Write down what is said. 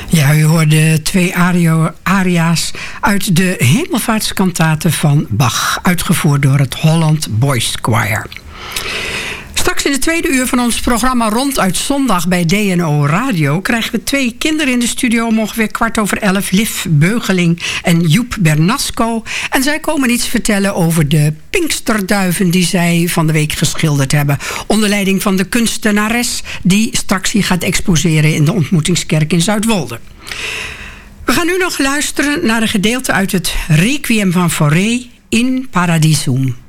Ja, u hoorde 2 aria's uit de Hemelvaartskantaten van Bach, uitgevoerd door het Holland Boys Choir. Straks in de 2e uur van ons programma Ronduit Zondag bij DNO Radio krijgen we 2 kinderen in de studio om ongeveer 11:15. Liv Beugeling en Joep Bernasco. En zij komen iets vertellen over de Pinksterduiven die zij van de week geschilderd hebben. Onder leiding van de kunstenares die straks hier gaat exposeren in de Ontmoetingskerk in Zuidwolde. We gaan nu nog luisteren naar een gedeelte uit het Requiem van Fauré in Paradisum.